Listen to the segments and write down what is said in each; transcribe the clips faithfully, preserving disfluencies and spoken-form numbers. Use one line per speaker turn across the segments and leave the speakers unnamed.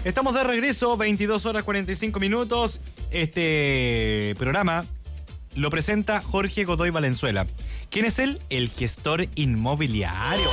Estamos de regreso, veintidós horas cuarenta y cinco minutos. Este programa lo presenta Jorge Godoy Valenzuela. ¿Quién es él? El gestor inmobiliario.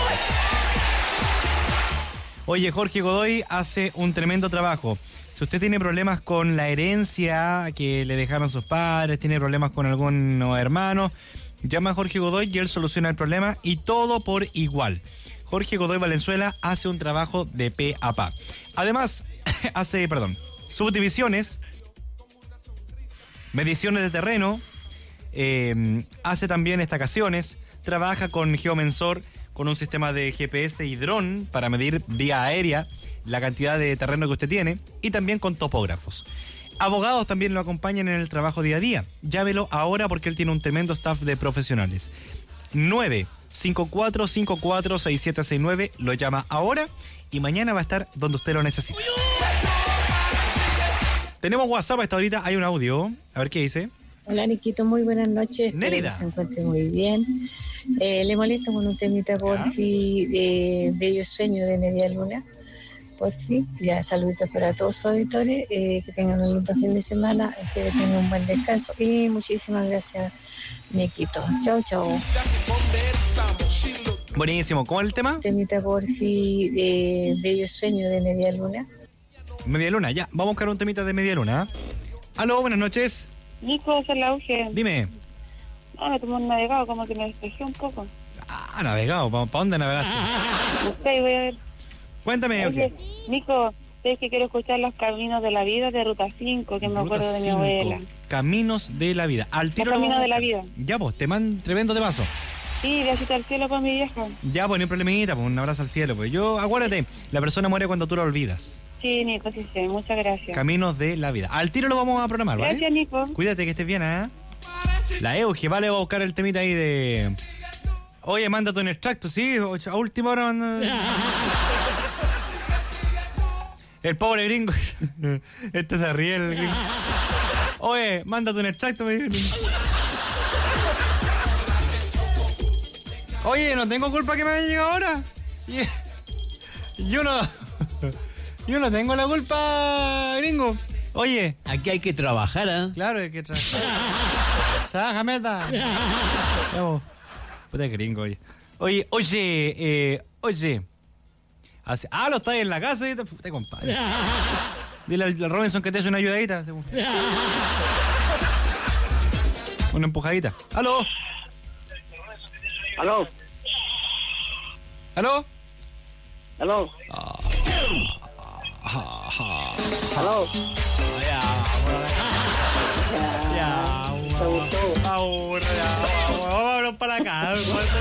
Oye, Jorge Godoy hace un tremendo trabajo. Si usted tiene problemas con la herencia que le dejaron sus padres, tiene problemas con algunos hermanos, llama a Jorge Godoy y él soluciona el problema, y todo por igual. Jorge Godoy Valenzuela hace un trabajo de pe a pa. Además, hace, perdón, subdivisiones, mediciones de terreno, eh, hace también estacaciones, trabaja con Geomensor, con un sistema de G P S y dron para medir vía aérea la cantidad de terreno que usted tiene, y también con topógrafos. Abogados también lo acompañan en el trabajo día a día. Llámelo ahora porque él tiene un tremendo staff de profesionales. nueve cinco cuatro cinco cuatro seis siete seis nueve, lo llama ahora y mañana va a estar donde usted lo necesite. Tenemos WhatsApp hasta ahorita, hay un audio. A ver qué dice.
Hola, Niquito, muy buenas noches.
Nélida.
Espero que se encuentre muy bien. Eh, le molesto con un temita por
¿Ya?
si de Bello Sueño de Media Luna. Por fin, ya saludos para todos sus auditores, eh, que tengan un lindo fin de semana, que tengan un buen descanso y muchísimas gracias, Niquito. Chao, chao.
Buenísimo, ¿cómo es el tema?
Temita por si de Bello Sueño de Media Luna.
Media luna, ya, vamos a buscar un temita de media luna. Aló, buenas noches.
Nico, es el auge.
Dime.
Ah, me tomó un navegado, como que me despejé un poco.
Ah, navegado, ¿para dónde navegaste?
No sé, voy a ver.
Cuéntame,
Oye, Nico, sabes que quiero escuchar Los Caminos de la Vida de Ruta cinco, que me
Ruta
acuerdo de mi
cinco,
abuela.
Caminos de la vida. Al tiro
Los
lo
Caminos
vamos-
de la Vida.
Ya, pues, te man tremendo temazo.
Sí, besito al cielo por mi vieja.
Ya, pues, no hay problemita, pues, un abrazo al cielo. Pues yo, acuérdate, la persona muere cuando tú la olvidas.
Sí, Nico, sí sé, muchas gracias.
Caminos de la vida. Al tiro lo vamos a programar, ¿vale?
Gracias, Nico.
Cuídate que estés bien, ¿eh? La Euge, vale, va a buscar el temita ahí de... Oye, mándate un extracto, sí, a última hora manda... El pobre gringo. Este se ríe el gringo. Oye, mándate un extracto, me dijo. Oye, no tengo culpa que me haya llegado ahora. Y- Yo no... Yo no tengo la culpa, gringo. Oye,
Aquí hay que trabajar, ¿ah?
claro, hay que trabajar. Trabaja, meta. Vamos. Puta gringo, oye. Oye, oye, eh, oye. Hace- ah, lo está ahí en la casa y te, te compadre. Dile al, al Robinson que te hace una ayudadita. Una empujadita. ¿Aló?
Aló,
¿Aló?
aló, aló.
Ya, ya,
¿Te gustó?
aburro, ya, vámonos para la casa.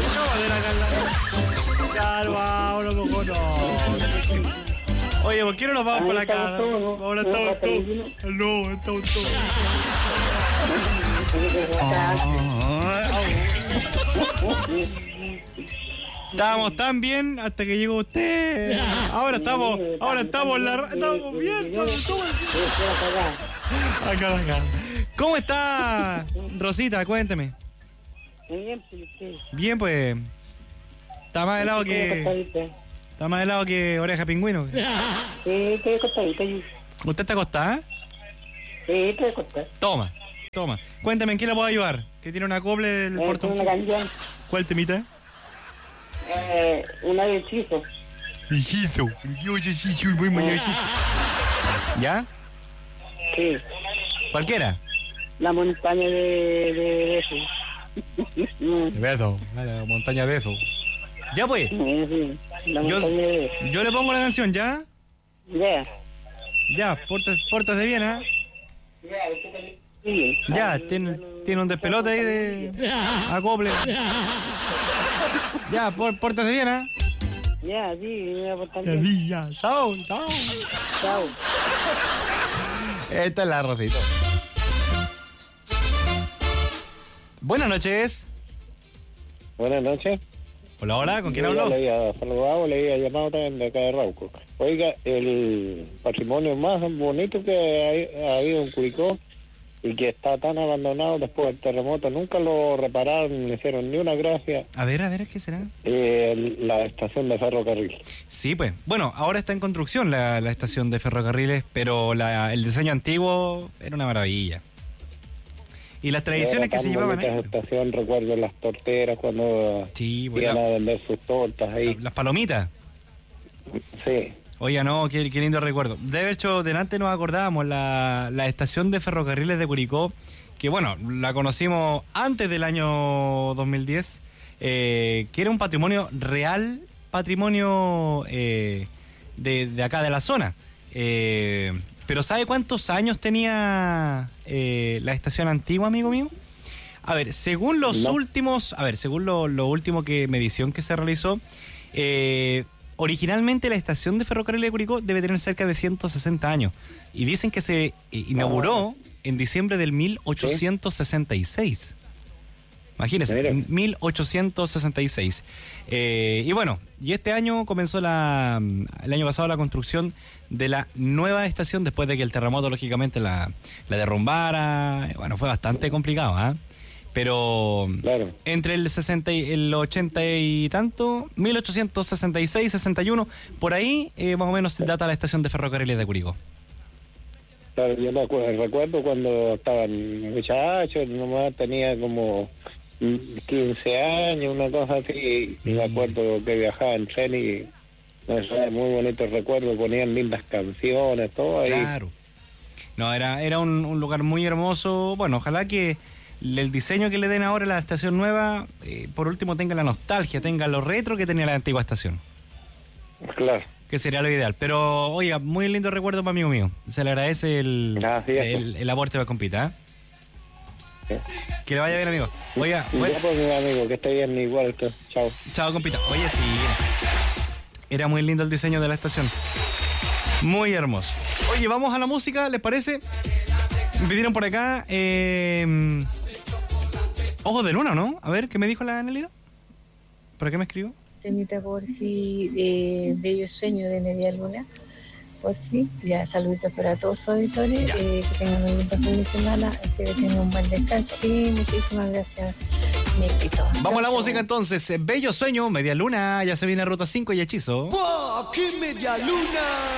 Ya, vámonos, poco no. Oye, ¿por qué no nos vamos para la casa? Ahora estamos todos. No, estamos todos. Estábamos tan bien hasta que llegó usted. Ahora estamos, ahora estamos en la ra- estamos bien, somos, somos. Acá, acá. ¿Cómo está, Rosita? Cuénteme.
Bien, sí, sí.
Bien, pues. Está más helado que. Está más helado que oreja de pingüino.
Sí, estoy acostadita. Sí,
¿Usted está acostada?
estoy acostada.
Toma, toma. Cuéntame, ¿en qué le puedo ayudar? Que tiene una acople del
Es
portón.
una canción,
¿Cuál temita?
eh, una de hechizo.
Hijizo. Yo, yo sí soy muy mañoso. ¿Ya?
Sí,
¿Cualquiera?
la montaña de, de eso.
Beso. La montaña de eso. Ya, pues.
Sí, la
Yo,
montaña de
yo le pongo la canción, ¿ya?
Ya,
Ya, portas, portas de bien, ¿ah?
sí.
Ya, tiene, tiene un despelote ahí de acople. Ya, por, portas de bien, ¿ah?
Ya, sí, me voy a portar
Ya,
bien.
ya, chao, chao.
Chao.
Esta es la Rosita. Buenas noches.
Buenas noches.
Hola, hola, ¿con quién
Yo ya
hablo?
Le había saludado, le había llamado también de acá de Rauco. Oiga, el patrimonio más bonito que ha, ha habido en Curicó y que está tan abandonado después del terremoto. Nunca lo repararon, no le hicieron ni una gracia.
A ver, a ver, ¿qué será?
Eh, la estación de ferrocarril.
Sí, pues. Bueno, ahora está en construcción la, la estación de ferrocarriles, pero la, el diseño antiguo era una maravilla. Y las tradiciones que se llevaban ahí.
Esa estación, recuerdo las torteras cuando
Sí,
iban
bueno,
a vender sus tortas ahí.
las palomitas.
Sí.
Oiga, no, qué, qué lindo recuerdo. De hecho, delante nos acordábamos la, la estación de ferrocarriles de Curicó, que bueno, la conocimos antes del año dos mil diez, eh, que era un patrimonio real, patrimonio eh, de, de acá de la zona. Eh, pero ¿sabe cuántos años tenía eh, la estación antigua, amigo mío? A ver, según los
no.
últimos, a ver, según lo, lo último que medición que se realizó, eh, originalmente la estación de ferrocarril de Curicó debe tener cerca de ciento sesenta años. Y dicen que se eh, inauguró en diciembre del mil ochocientos sesenta y seis. Imagínense,
Mira.
mil ochocientos sesenta y seis. Eh, y bueno, y este año comenzó la, el año pasado la construcción de la nueva estación después de que el terremoto lógicamente la, la derrumbara. Bueno, fue bastante complicado, ¿ah? ¿eh? Pero
Claro.
entre el sesenta y el ochenta y tanto, mil ochocientos sesenta y seis, sesenta y uno, por ahí eh, más o menos se data la estación de ferrocarriles de Curicó.
Claro, yo me acuerdo, recuerdo cuando estaban muchachos, nomás tenía como quince años, una cosa así, y me acuerdo que viajaba en tren y no sé, muy bonitos recuerdos, ponían lindas canciones, todo ahí.
Claro. No, era, era un, un lugar muy hermoso. Bueno, ojalá que el diseño que le den ahora a la estación nueva, eh, por último tenga la nostalgia, tenga lo retro que tenía la antigua estación.
Claro.
Que sería lo ideal. Pero, oiga, muy lindo recuerdo para amigo mío. Se le agradece el,
Gracias.
el, el aporte para compita. ¿eh? Que le vaya bien, amigo. Oiga,
Ya
bueno,
pues, mi amigo, que esté bien igual. Que... Chao.
chao, compita. Oye, sí. Era muy lindo el diseño de la estación. Muy hermoso. Oye, vamos a la música, ¿les parece? Me pidieron por acá... Eh, Ojos de Luna, ¿no? A ver, ¿qué me dijo la Nelida? ¿Para qué me escribió?
Temita por si de Bello Sueño de Media Luna. Por fin, ya saluditos para todos los auditores, eh, que tengan un lindo fin de semana, que tengan un buen descanso y muchísimas gracias, Niquito.
Vamos a la
Chau,
música
chau.
entonces. Bello Sueño, Media Luna, ya se viene Ruta cinco y Hechizo.
¡Wow! ¡Qué Media Luna!